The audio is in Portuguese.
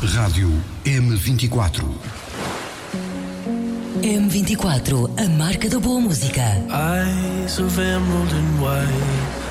Rádio M24. M24, a marca da boa música. Eyes of emerald and white,